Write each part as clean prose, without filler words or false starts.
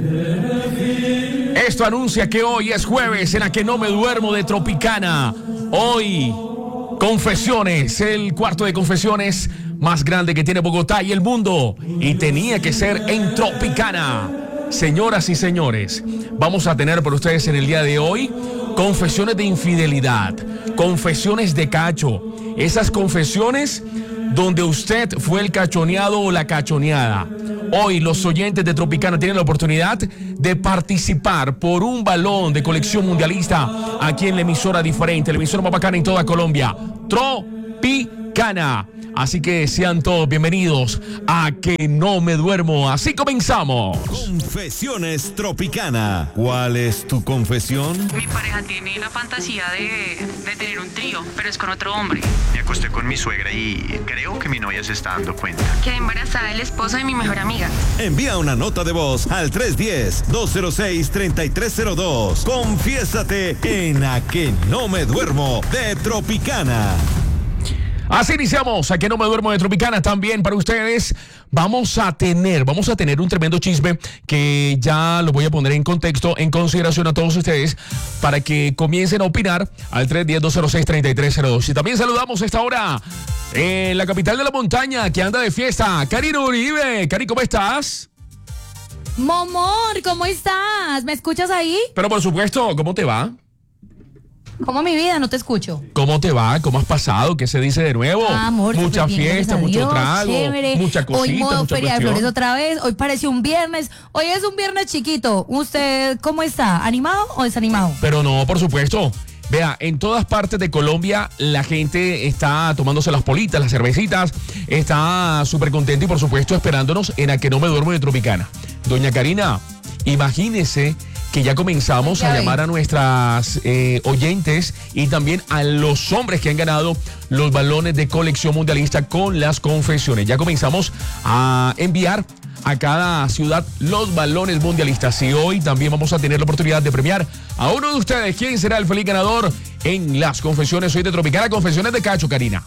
Esto anuncia que hoy es jueves en la que no me duermo de Tropicana. Hoy, confesiones, el cuarto de confesiones más grande que tiene Bogotá y el mundo. Y tenía que ser en Tropicana. Señoras y señores, vamos a tener por ustedes en el día de hoy confesiones de infidelidad, confesiones de cacho. Esas confesiones donde usted fue el cachoneado o la cachoneada. Hoy los oyentes de Tropicana tienen la oportunidad de participar por un balón de colección mundialista aquí en la emisora diferente, la emisora más bacana en toda Colombia, Tropicana. Así que sean todos bienvenidos a Que No Me Duermo. Así comenzamos. Confesiones Tropicana. ¿Cuál es tu confesión? Mi pareja tiene la fantasía de tener un trío, pero es con otro hombre. Me acosté con mi suegra y creo que mi novia se está dando cuenta. Quedé embarazada del esposo de mi mejor amiga. Envía una nota de voz al 310-206-3302. Confiésate en A Que No Me Duermo de Tropicana. Así iniciamos a Que No Me Duermo de Tropicana. También para ustedes vamos a tener un tremendo chisme que ya lo voy a poner en contexto, en consideración a todos ustedes para que comiencen a opinar al 310-206-3302. Y también saludamos a esta hora en la capital de la montaña que anda de fiesta, Karina Uribe. Cari, ¿cómo estás? Momor, ¿cómo estás? ¿Me escuchas ahí? Pero por supuesto, ¿cómo te va? ¿Cómo mi vida? No te escucho. ¿Cómo te va? ¿Cómo has pasado? ¿Qué se dice de nuevo? Amor, mucha bien, fiesta, mucho Dios, trago, chévere. mucha cosita, hoy modo mucha Feria de cuestión. Flores otra vez. Hoy parece un viernes. Hoy es un viernes chiquito. ¿Usted cómo está? ¿Animado o desanimado? Pero no, por supuesto. Vea, en todas partes de Colombia la gente está tomándose las politas, las cervecitas, está súper contenta y por supuesto esperándonos en A Que No Me Duermo de Tropicana. Doña Karina, imagínese que ya comenzamos a llamar a nuestras oyentes y también a los hombres que han ganado los balones de colección mundialista con las confesiones. Ya comenzamos a enviar a cada ciudad los balones mundialistas y hoy también vamos a tener la oportunidad de premiar a uno de ustedes. ¿Quién será el feliz ganador en las confesiones hoy de Tropicana? Confesiones de cacho, Karina.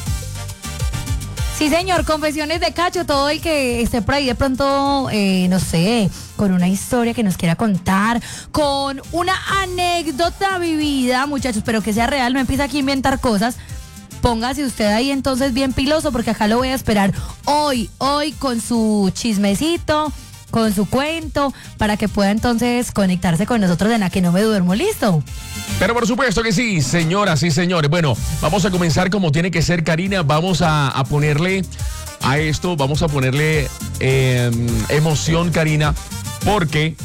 Sí, señor, confesiones de cacho, todo el que esté por ahí de pronto, no sé, con una historia que nos quiera contar, con una anécdota vivida, muchachos, pero que sea real, no empiece aquí a inventar cosas. Póngase usted ahí entonces bien piloso, porque acá lo voy a esperar hoy con su chismecito, con su cuento, para que pueda entonces conectarse con nosotros en A Que No Me Duermo. ¿Listo? Pero por supuesto que sí, señoras y señores. Bueno, vamos a comenzar como tiene que ser, Karina. Vamos a ponerle a esto, vamos a ponerle emoción, Karina. Porque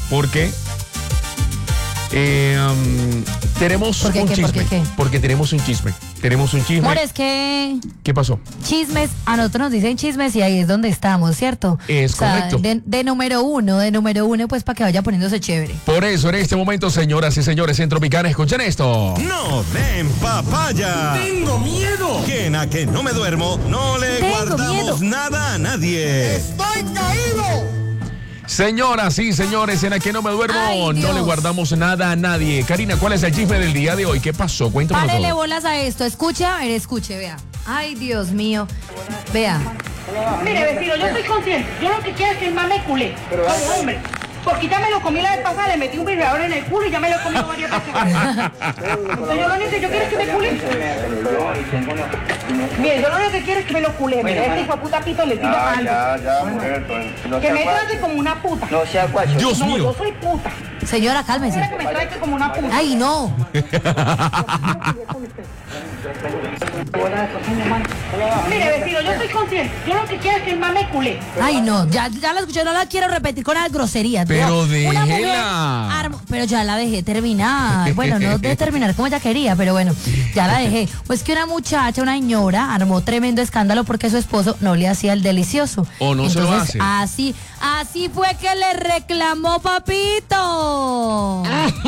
tenemos un chisme. Porque tenemos un chisme. Amor, es que ¿Qué pasó? chismes, a nosotros nos dicen chismes y ahí es donde estamos, ¿cierto? Es correcto. De número uno, pues para que vaya poniéndose chévere. Por eso, en este momento, señoras y señores, en Tropicana, escuchen esto. ¡No den papaya! ¡Tengo miedo! Que en A Que No Me Duermo no le Tengo guardamos miedo. nada a nadie. ¡Estoy caído! Señoras y señores, en A Que No Me Duermo Ay, no Dios. le guardamos nada a nadie. Karina, ¿cuál es el chisme del día de hoy? ¿Qué pasó? Cuéntanos Párele todo. bolas a esto, escucha, a ver, escuche, vea. Ay, Dios mío, vea. Mire, vecino, yo estoy consciente. Yo lo que quiero es que el man me culé. Como hombre. Porque ya me lo comí la vez pasada, le metí un vibrador en el culo y ya me lo he comido varias veces. Entonces yo lo único que yo quiero es que me cule. Mire, yo lo único que quiero es que me lo cule. Mire, este hijo de puta pito le tiro algo. Ya, mujer, no Que sea me guacho. trate como una puta. No sea guacho. Dios No, mío. yo soy puta. Señora, Quiero cálmese. que me trate como una puta. Ay, no. Mire, vecino, yo estoy consciente. Yo lo que quiero es que el man me cule. Ay, no, ya la escuché, no la quiero repetir con las groserías. Pero No, una mujer déjela. pero ya la dejé terminar. Bueno, no de terminar como ella quería, pero bueno, ya la dejé. Pues que una muchacha, una señora, armó tremendo escándalo porque su esposo no le hacía el delicioso. O no se lo hace. Así fue que le reclamó papito.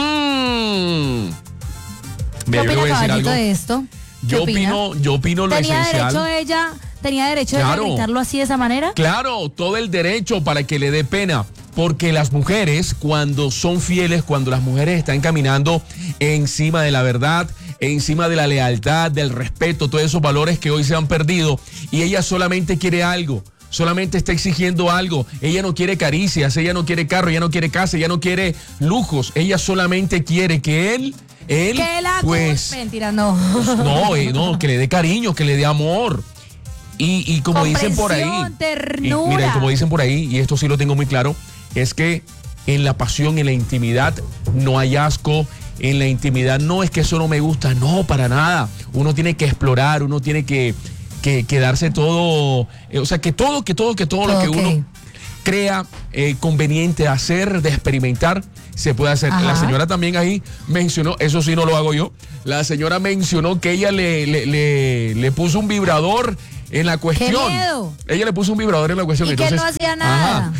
Mira, yo ¿Qué le opina, voy a decir caballito, algo. de esto? ¿Qué opina? Yo opino lo ¿Tenía esencial. derecho ella Claro. de gritarlo así de esa manera? Claro, todo el derecho para que le dé pena. Porque las mujeres, cuando son fieles, cuando las mujeres están caminando encima de la verdad, encima de la lealtad, del respeto, todos esos valores que hoy se han perdido, y ella solamente quiere algo, solamente está exigiendo algo. Ella no quiere caricias, ella no quiere carro, ella no quiere casa, ella no quiere lujos. Ella solamente quiere que él que la pues... Mentira, no. No, que le dé cariño, que le dé amor. Y como dicen por ahí, ternura. mira, y como dicen por ahí, y esto sí lo tengo muy claro, es que en la pasión, en la intimidad, no hay asco. En la intimidad no es que eso no me gusta, no, para nada. Uno tiene que explorar, uno tiene que darse todo, o sea, que todo lo que uno crea conveniente hacer, de experimentar, se puede hacer. Ajá. La señora también ahí mencionó, eso sí no lo hago yo, la señora mencionó que ella le puso un vibrador en la cuestión. ¡Qué miedo! Ella le puso un vibrador en la cuestión. Y entonces, que no hacía nada.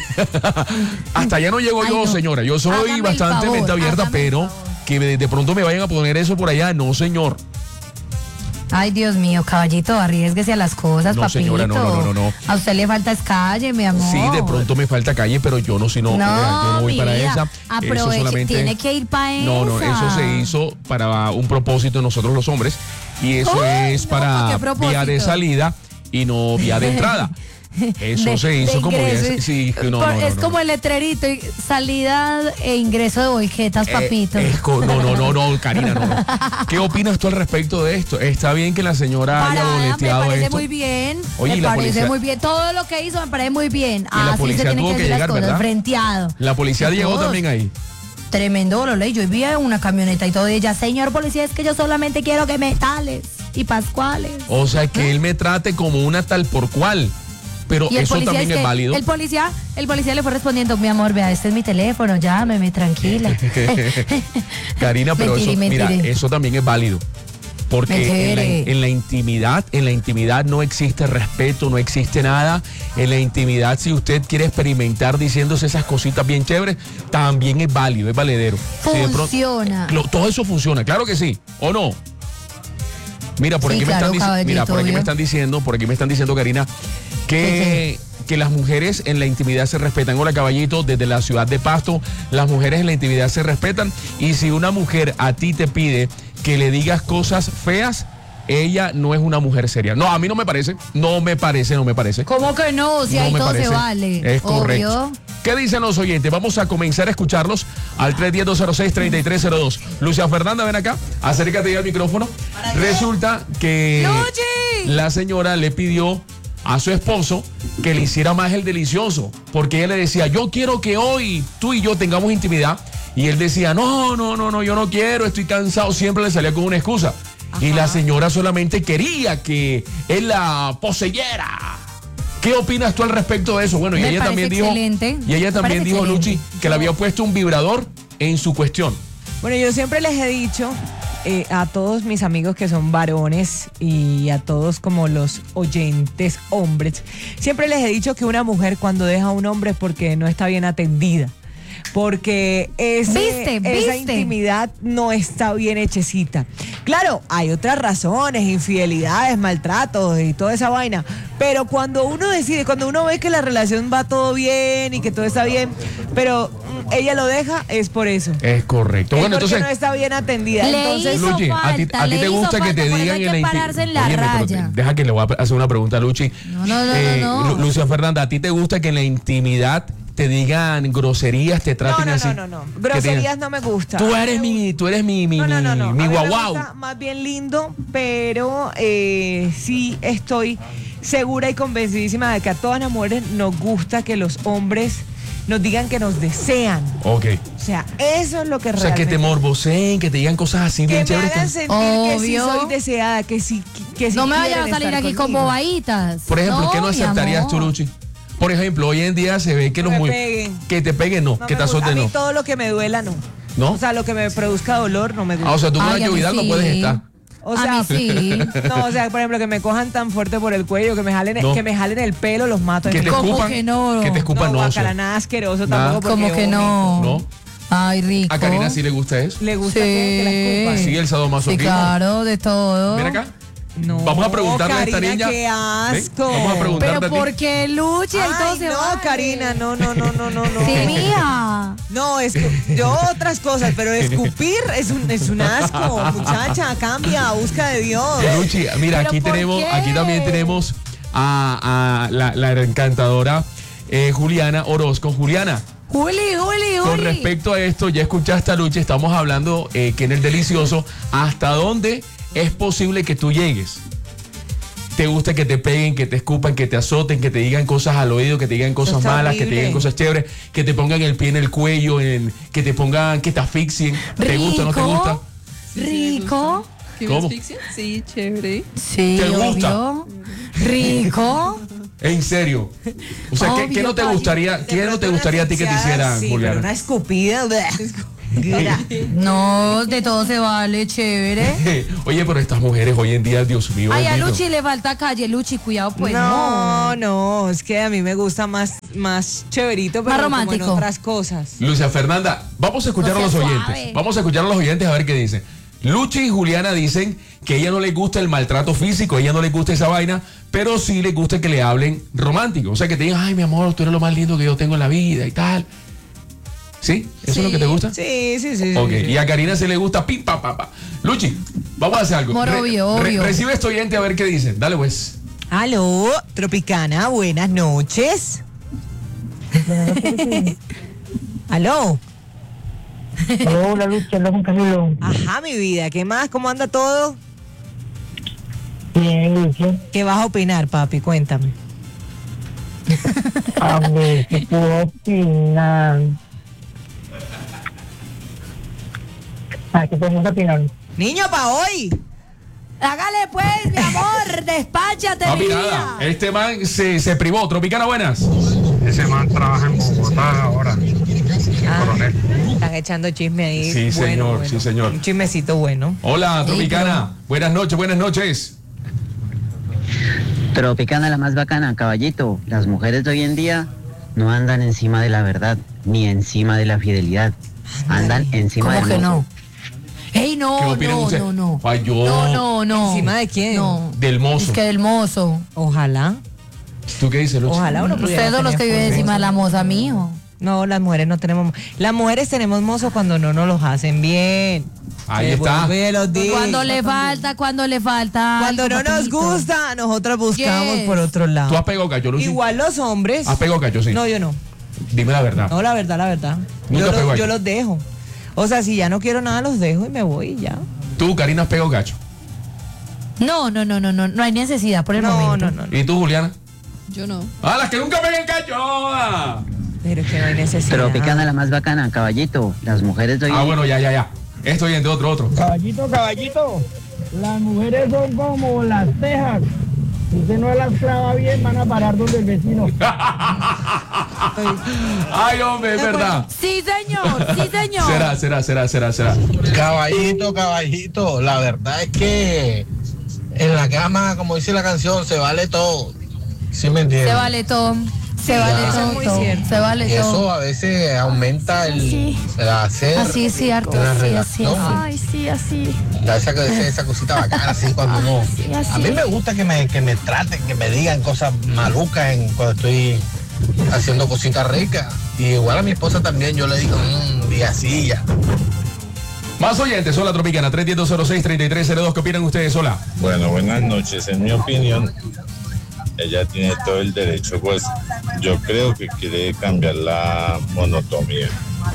Hasta allá no llego Ay, yo, no. señora. Yo soy Hágame bastante el favor, mente abierta, hágame el pero favor. que de pronto me vayan a poner eso por allá, no, señor. Ay, Dios mío, caballito, arriésguese a las cosas, No, papito. señora, no. A usted le falta es calle, mi amor. Sí, de pronto me falta calle, pero yo no, si no, yo no voy mi para vida, esa. Eso aproveche, solamente, tiene que ir para esa. No, eso se hizo para un propósito de nosotros los hombres y eso Ay, es no, para ¿qué propósito? vía de salida y no vía de entrada. Eso se hizo como ingreso. vía, sí, no, Es como el letrerito, salida e ingreso de volquetas, papito. No, Karina, no. ¿Qué opinas tú al respecto de esto? ¿Está bien que la señora haya Parada, me boleteado parece esto? muy bien. Oye, ¿y me la parece policía? muy bien. Todo lo que hizo me parece muy bien. la Así policía se tienen tuvo que que hacer las llegar, cosas, ¿verdad? frenteado. La policía Y llegó todos. también ahí. Tremendo lo leí. Yo vivía en una camioneta y todo. Y ella, señor policía, es que yo solamente quiero que me tales y pascuales. O sea, que él me trate como una tal por cual. Pero Y el eso policía también es válido. El policía le fue respondiendo, mi amor, vea, este es mi teléfono, llámeme, tranquila. Karina, pero Mentira. eso también es válido. Porque en la intimidad no existe respeto, no existe nada. En la intimidad, si usted quiere experimentar diciéndose esas cositas bien chéveres, también es válido, es valedero. Si de pronto- Funciona. todo eso funciona, claro que sí, ¿o no? Mira, por Sí, aquí claro, caballito, por aquí me obvio. están diciendo, Karina, que las mujeres en la intimidad se respetan. Hola, caballito, desde la ciudad de Pasto, las mujeres en la intimidad se respetan. Y si una mujer a ti te pide que le digas cosas feas, ella no es una mujer seria. No, a mí no me parece. No me parece. ¿Cómo que no? Si No ahí me todo parece. se vale. Es correcto. Obvio. ¿Qué dicen los oyentes? Vamos a comenzar a escucharlos al 310-206-3302. Lucia Fernanda, ven acá, acércate ya al micrófono. Resulta que ¡Luchi! la señora le pidió a su esposo que le hiciera más el delicioso, porque ella le decía, yo quiero que hoy tú y yo tengamos intimidad, y él decía, no, yo no quiero, estoy cansado, siempre le salía con una excusa. Y la señora solamente quería que él la poseyera. ¿Qué opinas tú al respecto de eso? Bueno, y Me ella parece también dijo, excelente. y ella Me también parece dijo, excelente. Luchi, que le había puesto un vibrador en su cuestión. Bueno, yo siempre les he dicho a todos mis amigos que son varones y a todos como los oyentes hombres, siempre les he dicho que una mujer cuando deja a un hombre es porque no está bien atendida. Porque esa ¿Viste? intimidad no está bien hechecita. Claro, hay otras razones, infidelidades, maltratos y toda esa vaina. Pero cuando uno decide, cuando uno ve que la relación va todo bien y que todo está bien, pero ella lo deja, es por eso. Es correcto. Es Bueno, porque entonces, no está bien atendida. Le Entonces, hizo Luchi, a ti falta, te le gusta hizo que te falta, por eso digan hay en la que intimidad. pararse en la raya. Deja que le voy a hacer una pregunta a Luchi. No. Lucia Fernanda, ¿a ti te gusta que en la intimidad te digan groserías, te traten así? no. Que te Groserías digan, no me gusta. Tú eres mi No. mi A mí me guau. gusta más bien lindo, pero sí estoy segura y convencidísima de que a todas las mujeres nos gusta que los hombres nos digan que nos desean. Ok. O sea, eso es lo que O sea, que realmente... te morboseen, que te digan cosas así que bien me chéveres. hagan sentir que sí Obvio. soy deseada, que sí No me vayan quieren a salir estar aquí con conmigo. bobaditas. Por ejemplo, ¿qué no mi aceptarías tú, amor. Luchi? Por ejemplo, hoy en día se ve que Que los me peguen. que te peguen, no, No que me te gusta. azoten, A mí no. todo lo que me duela, no. ¿No? O sea, lo que me produzca dolor, no me gusta. O sea, tú con Ay, una a mí llovidad no sí. puedes estar. O sea, a mí sí. No, o sea, por ejemplo, que me cojan tan fuerte por el cuello, que me jalen, No. que me jalen el pelo, los mato. Que te ¿Cómo escupan. que no? Que te escupan, no. guácala, eso. nada asqueroso Nada. tampoco. porque Como que no. No. Ay, rico. A Karina sí le gusta eso. ¿Le gusta que la escupan? Sí, el sadomasoquismo. Sí, claro, de todo. Ven acá. No, Vamos a preguntarle a esta Karina, niña. qué asco. Ven, vamos a preguntarle Pero a ti. porque Luchi, ahí todo Ay, se no, vale. Karina, no. Sí, mía. No, yo otras cosas, pero escupir es un asco, muchacha, cambia, busca de Dios. Luchi, mira, ¿Pero aquí por tenemos, qué? aquí también tenemos a la encantadora Juliana Orozco. Juliana, Juli. con respecto a esto, ya escuchaste a Luchi, estamos hablando que en el delicioso, ¿hasta dónde es posible que tú llegues? ¿Te gusta que te peguen, que te escupan, que te azoten, que te digan cosas al oído, que te digan cosas malas, que te digan cosas chéveres, que te pongan el pie en el cuello, que te pongan, que te asfixien? ¿Te gusta o no te gusta? Rico. ¿Que ¿Cómo? me asfixien? Sí, chévere. Sí, ¿Te gusta? obvio. Rico. En serio. O sea, ¿qué no te gustaría, a ti que te hicieran, sí, Juliana? pero una escupida. No, de todo se vale, chévere. Oye, pero estas mujeres hoy en día, Dios mío. Ay, a bendito. Luchi le falta calle, Luchi, cuidado pues. No, es que a mí me gusta más chéverito, pero Más como en romántico. otras cosas. Lucia Fernanda, vamos a escuchar No a los seas oyentes. suave. Vamos a escuchar a los oyentes a ver qué dicen. Luchi y Juliana dicen que a ella no les gusta el maltrato físico, a ella no les gusta esa vaina, pero sí les gusta que le hablen romántico. O sea, que te digan, ay, mi amor, tú eres lo más lindo que yo tengo en la vida y tal. ¿Sí? ¿Eso es lo que te gusta? Sí. Ok, sí. y a Karina se le gusta pim, pa, pa, pa. Luchi, vamos a hacer algo. Amor, obvio. Recibe este oyente a ver qué dicen. Dale, pues. Aló, Tropicana, buenas noches. Aló. Hola, Lucha, habla con Camilo. Ajá, mi vida, ¿qué más? ¿Cómo anda todo? Bien, Lucha. ¿Qué vas a opinar, papi? Cuéntame. A ver, ¿qué puedo opinar? ¿Qué podemos opinar? Niño, pa' hoy. Hágale pues, mi amor, despáchate, Papi, mi nada. vida. Este man se privó. Tropicana, buenas. Ese man trabaja en Bogotá ahora. Coronel. Están echando chisme ahí. Sí, señor, sí, señor. Un chismecito bueno. Hola, Tropicana. Buenas noches. Tropicana la más bacana, caballito. Las mujeres de hoy en día no andan encima de la verdad, ni encima de la fidelidad. Andan encima ¿Cómo del que mozo. no? Ey, ¿Qué opinan ustedes? no. Ay, yo. No. ¿Encima de quién? No. Del mozo. Es que del mozo. Ojalá. ¿Tú qué dices, Luchi? Ojalá uno pudiera Ustedes son los que tener viven mozo. encima de la moza, mijo. No, las mujeres no tenemos. Las mujeres tenemos mozos cuando no nos los hacen bien. Ahí está. Cuando le falta. Cuando algo, no nos papito. gusta, nosotros buscamos Yes. por otro lado. ¿Tú has pegado cacho, Luchi? Igual los hombres. ¿Has pegado cacho, sí? No, yo no. Dime la verdad. No, la verdad. Nunca pegó ahí. Yo los dejo. O sea, si ya no quiero nada, los dejo y me voy y ya. ¿Tú, Karina, has pegado cacho? No hay necesidad por el momento. No. ¿Y tú, Juliana? Yo no. ¡Ah, las que nunca peguen cacho! ¡Ah! Pero es que no hay necesidad. Tropicana la más bacana, caballito. Las mujeres de hoy Bueno, ya. Esto oyente, otro. Caballito, las mujeres son como las tejas. Si usted no las clava bien, van a parar donde el vecino. Ay, hombre, es verdad. Sí, señor. Será. Caballito, la verdad es que en la cama, como dice la canción, se vale todo. ¿Sí me entiendes? Se vale todo. Se vale eso es todo. muy cierto. Se vale Y todo. eso a veces aumenta el hacer. Así es cierto. una Así. relación. Ay, sí, así. Da esa cosita bacana, así cuando uno. así. A mí me gusta que me traten, que me digan cosas malucas cuando estoy haciendo cositas ricas. Y igual a mi esposa también, yo le digo, día así ya. Más oyentes, hola Tropicana, 310-06-3302. ¿Qué opinan ustedes? Hola. Bueno, buenas noches. En mi opinión, ella tiene todo el derecho, pues yo creo que quiere cambiar la monotonía.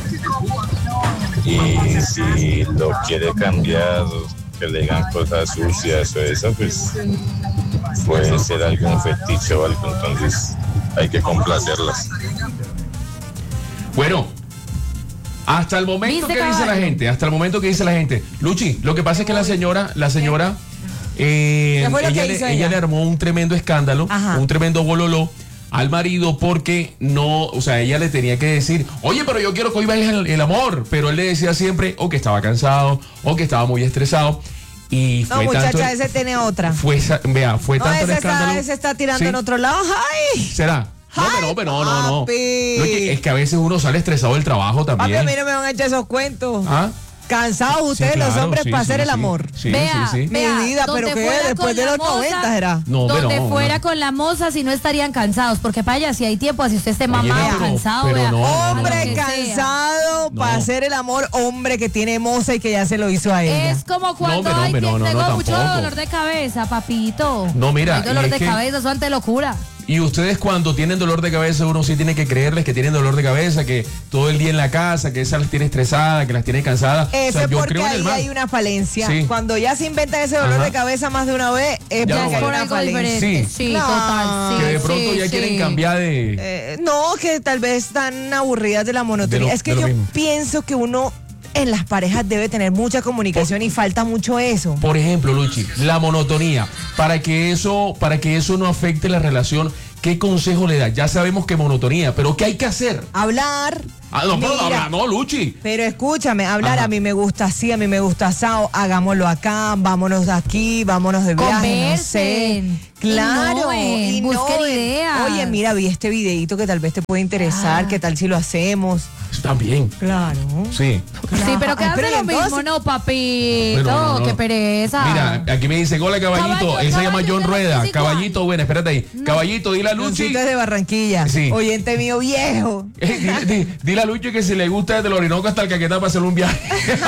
Y si lo quiere cambiar, que le digan cosas sucias o eso, pues puede ser algún fetiche o algo, entonces hay que complacerlas. Bueno, hasta el momento que dice la gente, Luchi, lo que pasa es que la señora, ¿Qué fue lo que hizo ella ella? le armó un tremendo escándalo, Ajá. un tremendo bololó al marido porque no, o sea, ella le tenía que decir, oye, pero yo quiero que hoy vayas el amor, pero él le decía siempre o que estaba cansado o que estaba muy estresado y No, fue muchacha, tanto, ese tiene otra. fue tanto el escándalo. Ese está tirando ¿Sí? en otro lado. ¡Ay! ¿Será? No, pero no. Papi. Luchi, es que a veces uno sale estresado del trabajo Papi, a también. mí no me van a echar esos cuentos. ¿Ah? Cansados ustedes, Sí, los claro, hombres, sí, para hacer el sí. amor. Sí, Vea, sí. Mi vida, donde pero ¿qué? fuera Después con de la los moza, 90 será. No, donde pero fuera con la moza, si no estarían cansados, porque para allá si hay tiempo, así usted esté Oye, mamado, pero- cansado, pero vea, no, a lo Hombre que sea. cansado, para hacer el amor hombre que tiene moza y que ya se lo hizo a ella. Es como cuando hay quien tengo mucho dolor de cabeza, papito. No, mira. Hay dolor de cabeza, eso ante locura. Y ustedes cuando tienen dolor de cabeza, uno sí tiene que creerles que tienen dolor de cabeza, que todo el día en la casa, que esa las tiene estresadas, que las tiene cansadas. Eso es porque ahí hay una falencia. Sí. Cuando ya se inventan ese dolor de cabeza más de una vez, es ya porque hay una falencia. Sí, total. Sí, que de pronto ya quieren cambiar de... No, que tal vez están aburridas de la monotonía. Es que yo pienso que uno en las parejas debe tener mucha comunicación y falta mucho eso. Por ejemplo, Luchi, la monotonía, para que eso no afecte la relación, ¿qué consejo le da? Ya sabemos que monotonía, pero ¿qué hay que hacer? Hablar. No, Luchi. Pero escúchame, hablar. Ajá. A mí me gusta así, a mí me gusta asado, hagámoslo acá, vámonos de aquí, vámonos de viaje. Conversen. No sé. Claro, y busquen ideas. Oye, mira, vi este videito que tal vez te puede interesar, ¿qué tal si lo hacemos? También. Claro. Sí. Sí, pero que hace lo mismo, no, papito. No. Qué pereza. Mira, aquí me dice, hola, Caballito. Él se llama John Rueda. Caballito, bueno, espérate ahí. No. Caballito, dile a Luchi. Es de Barranquilla. Sí. Oyente mío viejo. Dile a Luchi que si le gusta desde el Orinoco hasta el Caquetá para hacer un viaje.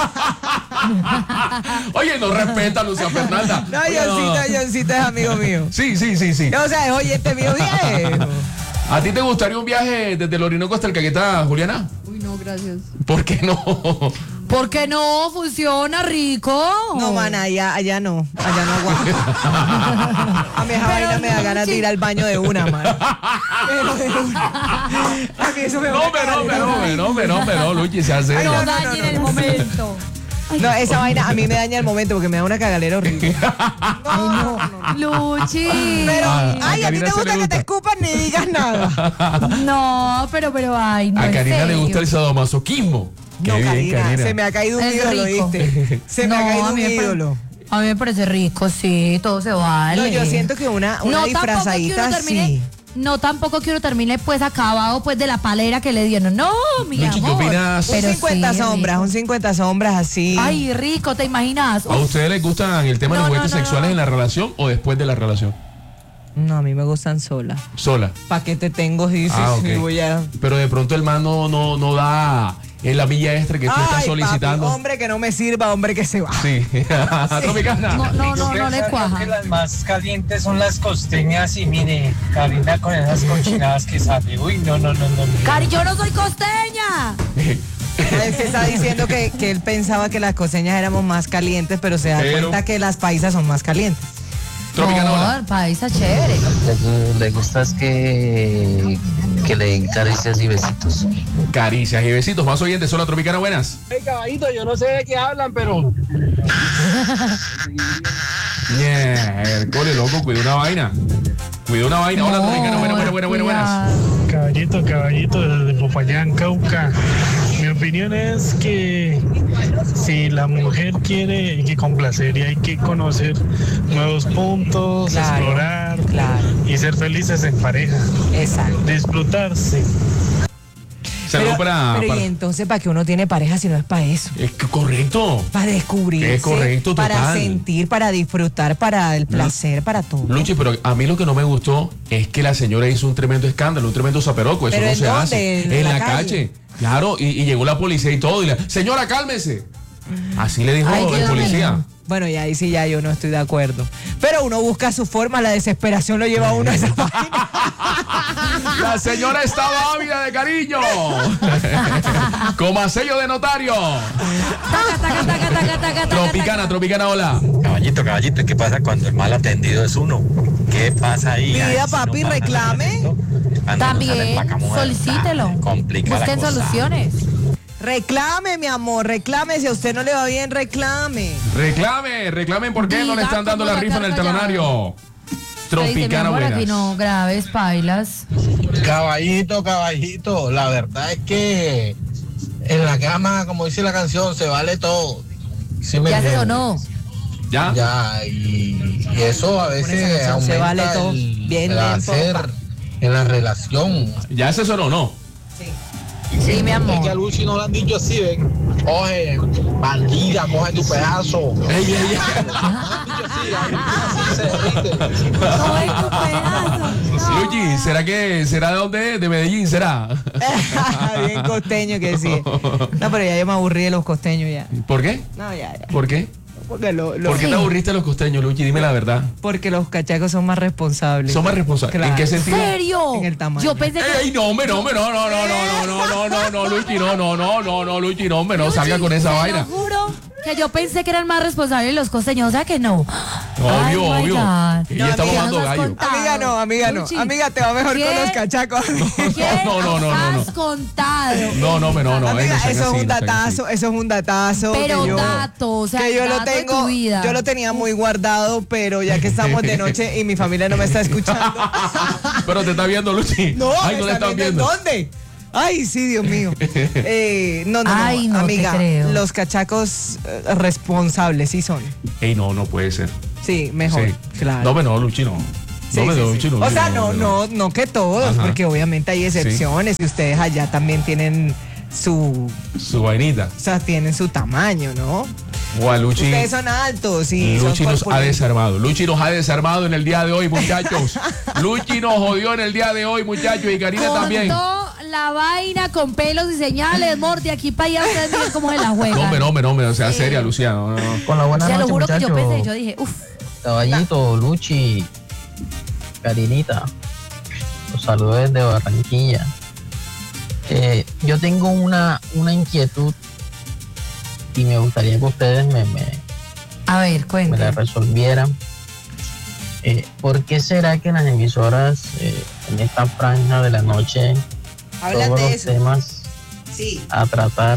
Oye, no respeta a Lucia Fernanda. No, Johncito es amigo mío. Sí. O sea, es oyente mío viejo. ¿A ti te gustaría un viaje desde el Orinoco hasta el Caquetá, Juliana? Uy, no, gracias. ¿Por qué no? ¿Por qué no? Funciona rico. No, mana, allá no aguanto. A mí esa vaina me da ganas de ir al baño de una, man. A mí eso me No, Luchi, se hace. No dañe en el momento. No, esa vaina a mí me daña el momento porque me da una cagalera horrible. No. Luchi. Pero, a ti te gusta que te escupan ni digas nada. No, pero, ay, no. A Karina le gusta el sadomasoquismo. No, Karina, se me ha caído un ídolo, ¿viste? Se me ha caído un ídolo. A mí me parece rico, sí, todo se vale. No, yo siento que una disfrazadita sí. No, tampoco que uno termine pues acabado pues de la palera que le dieron. No, mi Luchi, amor. ¿qué opinas? Un 50 sombras, un 50 sombras así. Ay, rico, ¿te imaginas? ¿A ustedes les gustan el tema de los juguetes sexuales en la relación o después de la relación? No, a mí me gustan sola. ¿Sola? ¿Para qué te tengo? Sí, okay. Voy a... Pero de pronto el man no da en la milla extra que tú estás solicitando. Papi, hombre que no me sirva, hombre que se va. Sí. Tropicana. No le cuaja. Que las más calientes son las costeñas y mire, Karina con esas cochinadas que sabe. Uy, no. Cari, yo no soy costeña. Es que está diciendo que él pensaba que las costeñas éramos más calientes, pero se da cuenta que las paisas son más calientes. No, paisa chévere. Le gusta es que le den caricias y besitos. Caricias y besitos. Más oyentes, hola Tropicana, buenas. Hey, caballito, yo no sé de qué hablan, pero... Cole, loco, cuida una vaina. Hola Tropicana, buenas. Caballito, desde Popayán, Cauca. Mi opinión es que si la mujer quiere, hay que complacer y hay que conocer nuevos puntos, explorar y ser felices en pareja. Exacto. Disfrutarse. Pero y entonces, ¿para qué uno tiene pareja si no es para eso? Es correcto. Para descubrirse. Es correcto, para total. Sentir, para disfrutar, para el placer, para todo. Luchi, pero a mí lo que no me gustó es que la señora hizo un tremendo escándalo, un tremendo zaperoco. Eso no se hace. En la calle. Claro, y llegó la policía y todo. Y le, señora, cálmese. Así le dijo el policía. Bueno, y ahí sí ya yo no estoy de acuerdo. Pero uno busca su forma, la desesperación lo lleva a uno a esa página. La señora estaba ávida de cariño. Como a sello de notario. Tropicana, hola. Caballito, ¿qué pasa cuando el mal atendido es uno? ¿Qué pasa ahí? Mira, papi, reclame. También, solicítelo. Busquen soluciones. Reclame, mi amor, reclame. Si a usted no le va bien, reclame. Reclamen por qué no le están dando la rifa en el talonario. Tropicana, buenas. No graves, pailas. Caballito, la verdad es que en la cama, como dice la canción, se vale todo. ¿Sí ¿Ya se donó? Ya, y eso a veces aumenta se vale todo. Bien, placer en la relación. ¿Ya se sonó o no? Sí. Sí, mi amor. Es que a Luchi no le han dicho así, ven. Oye, bandida, coge tu pedazo. Ey, ey, ey. Luchi, ¿será de dónde es? ¿De Medellín será? Bien costeño que sí. No, pero ya yo me aburrí de los costeños ya. ¿Por qué? No, ya. ¿Por qué? Porque ¿Por qué te aburriste de los costeños, Luchi? Dime la verdad. Porque los cachacos son más responsables. ¿Son más responsables? Claro. ¿En qué sentido? ¿En serio? En el tamaño. Yo pensé que... ¡Ey, no, hombre, no, Luchi, no, Luchi, no, hombre, no salga con esa vaina. Te lo juro que yo pensé que eran más responsables los costeños, o sea que no. Obvio, Ay, obvio. God. Ella está amiga, mamando nos has gallo. contado. Amiga, no. Luchi, Amiga, te va mejor ¿qué? con los cachacos. ¿Qué has contado? No. Amiga, no sean eso así, es un no sean datazo, eso es un datazo. Pero que yo, dato, o sea, que yo lo dato de tengo, tu vida. yo lo tenía muy guardado, pero ya que estamos de noche y mi familia no me está escuchando. Pero te está viendo, Luchi. No, ay, no le están viendo. ¿Dónde? Ay, sí, Dios mío. No, Ay, no amiga, te creo. los cachacos responsables sí son. Ey, no puede ser. Sí, mejor, Sí. claro. No, Luchi, no. Sí, No, sí, Luchi, sí. no. O sea, no que todos, Ajá. porque obviamente hay excepciones y ustedes allá también tienen su vainita. O sea, tienen su tamaño, ¿no? O a Luchi. Ustedes son altos y Luchi son nos ha corpulentos. desarmado. Luchi nos ha desarmado en el día de hoy, muchachos. Luchi nos jodió en el día de hoy, muchachos. Y Karina también. Cortó la vaina con pelos y señales, Morty, aquí para allá ustedes miren cómo se la juegan. No, hombre, sea seria, Luciano. No. Con la buena Se lo noche, juro que yo muchachos. pensé, yo dije, uff. Caballito, Luchi, Karinita, los saludos desde Barranquilla. Yo tengo una inquietud y me gustaría que ustedes a ver, me cuéntame. la resolvieran. ¿Por qué será que las emisoras en esta franja de la noche Hablan todos de los eso. temas Sí. a tratar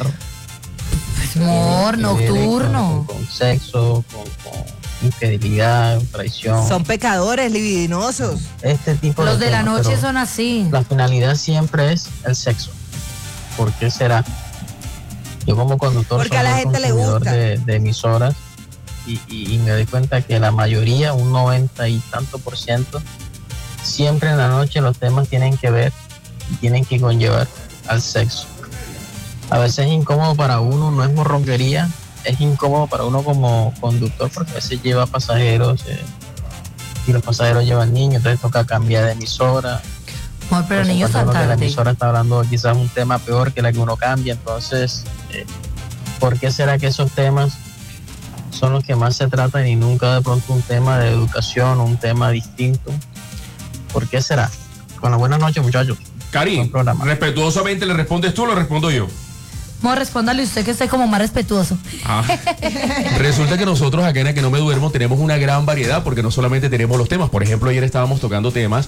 Amor, que nocturno. con sexo, con infidelidad, traición, Son pecadores libidinosos. este tipo Los de la temas, noche pero son así. la finalidad siempre es el sexo. ¿Por qué será? Yo como conductor Porque soy a la un gente le consumidor gusta. de emisoras y me doy cuenta que la mayoría, un 90 y tanto %, siempre en la noche los temas tienen que ver y tienen que conllevar al sexo. A veces es incómodo para uno, no es morronquería, es incómodo para uno como conductor porque a veces lleva pasajeros y los pasajeros llevan niños, entonces toca cambiar de emisora. Amor, pero Pues niños encuentra uno que la cantantes. emisora está hablando quizás un tema peor que la que uno cambia, entonces ¿por qué será que esos temas son los que más se tratan y nunca de pronto un tema de educación, un tema distinto? ¿Por qué será? Con la buenas noches, muchachos. Cari, respetuosamente, ¿le respondes tú o lo respondo yo? Amor, respóndale usted que esté como más respetuoso. Resulta que nosotros acá en Que No Me Duermo tenemos una gran variedad porque no solamente tenemos los temas. Por ejemplo, ayer estábamos tocando temas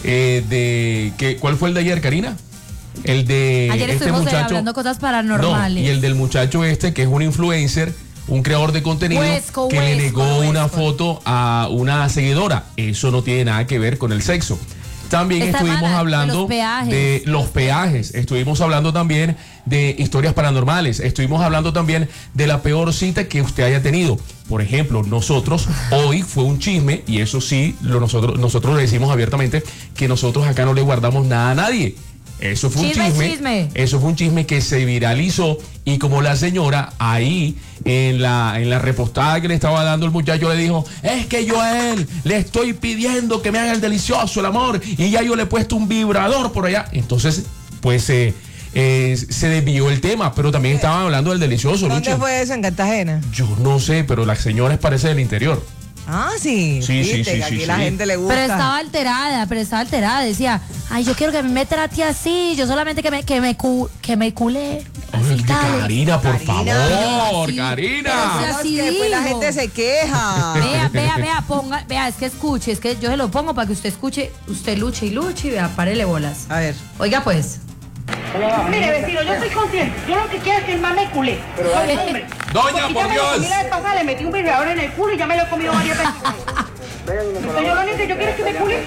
¿cuál fue el de ayer, Karina? El de Ayer este estuvimos muchacho. hablando cosas No, paranormales. y el del muchacho que es un influencer, un creador de contenido que le negó una foto a una seguidora. Eso no tiene nada que ver con el sexo. También Esta estuvimos semana, hablando de los peajes, estuvimos hablando también de historias paranormales, estuvimos hablando también de la peor cita que usted haya tenido. Por ejemplo, nosotros, hoy fue un chisme, y eso sí, nosotros le decimos abiertamente que nosotros acá no le guardamos nada a nadie. Eso fue un chisme. Eso fue un chisme que se viralizó y como la señora ahí en la repostada que le estaba dando el muchacho le dijo, es que yo a él le estoy pidiendo que me haga el delicioso, el amor, y ya yo le he puesto un vibrador por allá. Entonces, pues se desvió el tema, pero también estaban hablando del delicioso. ¿Dónde Lucho. fue eso? ¿En Cartagena? Yo no sé, pero la señora parece del interior. Ah, sí. Sí, Viste, sí, que aquí sí, la sí. gente le gusta. Pero estaba alterada. Decía, ay, yo quiero que a mí me trate así. Yo solamente que me cule. Ay, Karina, por favor, Sí, Karina. pero si así que después la digo. gente se queja. Vea, es que escuche, es que yo se lo pongo para que usted escuche, usted luche y vea, párele bolas. A ver. Oiga pues. Mire, vecino, yo soy consciente. Yo lo que quiero es que el man me culé. Soy hombre. Doña, Porque por ya me lo Dios. comí la vez pasada, le metí un vibrador en el culo y ya me lo he comido varias veces. Entonces, yo lo único que yo quiero es que me cule.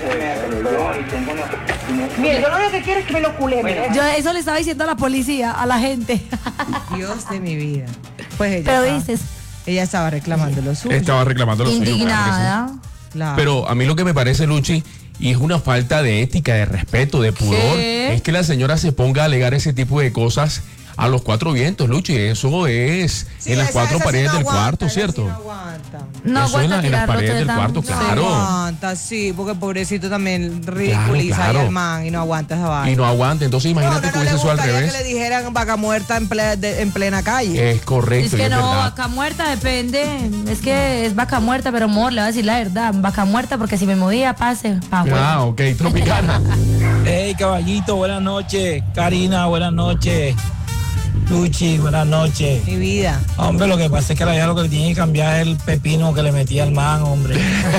Mire, yo lo único que quiero es que me lo culé. mire. Yo eso le estaba diciendo a la policía, a la gente. Dios de mi vida. Pues ella Pero estaba, dices, ella estaba reclamando lo suyo. Estaba reclamando lo suyo, claro que sí. indignada. Claro. Pero a mí lo que me parece, Luchi, Y es una falta de ética, de respeto, de pudor. ¿Qué? Es que la señora se ponga a alegar ese tipo de cosas a los cuatro vientos, Luchi. Eso es en las cuatro paredes del cuarto, ¿cierto? No Eso en aguanta las tirarlo paredes del tan- cuarto, Sí. claro. Aguanta, sí, porque pobrecito también ridiculiza Claro, ahí claro. al man y no aguanta esa vaina. Y no aguanta. Entonces imagínate que hubiese eso al gustaría revés. que le dijeran vaca muerta en plena calle. Es correcto, Es y que es no, verdad. vaca muerta depende. Es que es vaca muerta, pero amor, le voy a decir la verdad. Vaca muerta porque si me movía, pase. Pa' afuera. Ah, ok, Tropicana. Hey, caballito, buenas noches. Karina, buenas noches. Luchi, buenas noches. Mi vida. Hombre, lo que pasa es que la vieja lo que le tiene que cambiar es el pepino que le metía al man, hombre.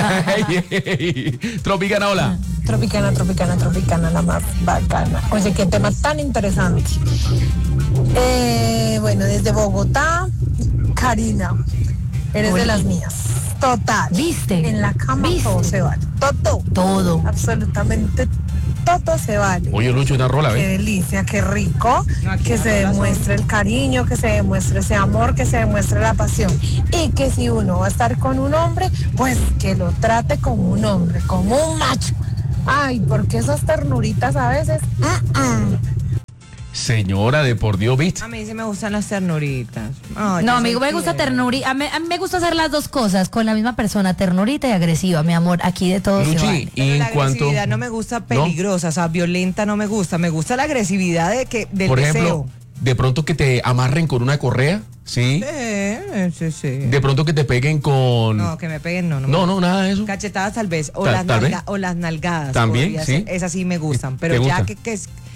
Tropicana, hola. Tropicana, la más bacana. Oye, qué tema tan interesante. Bueno, desde Bogotá, Karina, eres Oye. de las mías. Total. ¿Viste? En la cama ¿Viste? todo se vale. Todo. Absolutamente todo se vale. Oye, Lucho, una rola, Qué ¿ves? delicia, qué rico, que se demuestre el cariño, que se demuestre ese amor, que se demuestre la pasión. Y que si uno va a estar con un hombre, pues que lo trate como un hombre, como un macho. Ay, porque esas ternuritas a veces... Señora de por Dios, ¿viste? A mí sí me gustan las ternuritas. No, amigo, me gusta ternurita. A mí me gusta hacer las dos cosas con la misma persona, ternurita y agresiva, mi amor. Aquí de todo se Luchi, vale. y en la cuanto. agresividad no me gusta peligrosa, o sea, violenta no me gusta. Me gusta la agresividad del Por deseo. ejemplo, de pronto que te amarren con una correa, ¿sí? Sí. De pronto que te peguen con. No, que me peguen, no. No, nada de eso. Cachetadas tal vez, o, Tal vez. o las nalgadas. También, podría sí. ser. Esas sí me gustan, pero ¿Te ya gusta?